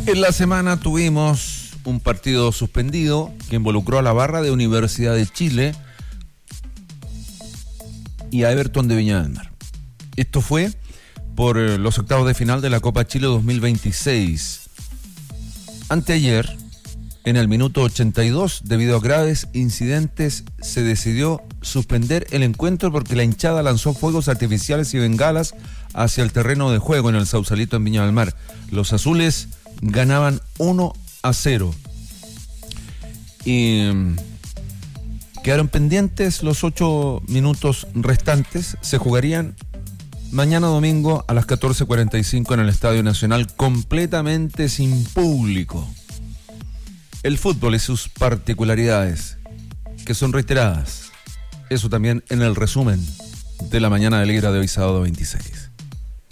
En la semana tuvimos un partido suspendido que involucró a la barra de Universidad de Chile y a Everton de Viña del Mar. Esto fue por los octavos de final de la Copa Chile 2026. Anteayer, en el minuto 82, debido a graves incidentes, se decidió suspender el encuentro porque la hinchada lanzó fuegos artificiales y bengalas hacia el terreno de juego en el Sausalito en Viña del Mar. Los azules ganaban 1-0 y quedaron pendientes los 8 minutos restantes. Se jugarían mañana domingo a las 14:45 en el Estadio Nacional, completamente sin público. El fútbol y sus particularidades, que son reiteradas. Eso también en el resumen de la mañana del Liga de hoy, sábado 26.